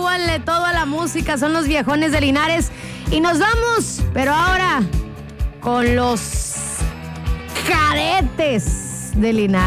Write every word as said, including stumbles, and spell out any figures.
súbanle todo a la música, son los viejones de Linares. Y nos vamos, pero ahora con los cadetes de Linares.